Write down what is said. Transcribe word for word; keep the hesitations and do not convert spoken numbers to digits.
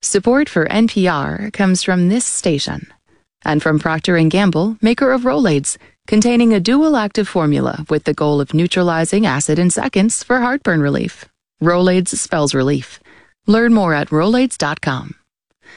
Support for N P R comes from this station and from Procter and Gamble, maker of Rolaids, containing a dual active formula with the goal of neutralizing acid in seconds for heartburn relief. Rolaids spells relief. Learn more at Rolaids dot com.